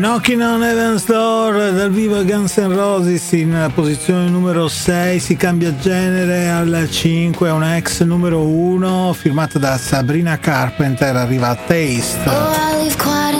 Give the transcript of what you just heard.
Knocking on Heaven's Door dal vivo Guns N' Roses in posizione numero 6, si cambia genere al 5, una ex numero 1 firmata da Sabrina Carpenter, arriva Taste. Oh, I leave quiet